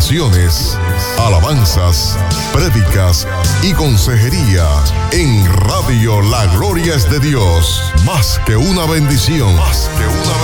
predicaciones, alabanzas, prédicas y consejería en Radio La Gloria es de Dios. Más que una bendición. Más que una bendición.